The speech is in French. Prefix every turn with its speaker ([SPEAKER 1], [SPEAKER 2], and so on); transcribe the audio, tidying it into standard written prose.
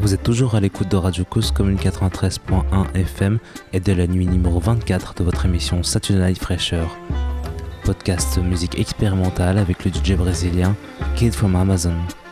[SPEAKER 1] Vous êtes toujours à l'écoute de Radio Cause Commune 93.1 FM et de la nuit numéro 24 de votre émission Saturday Night Fresher. Podcast musique expérimentale avec le DJ brésilien Kid from Amazon.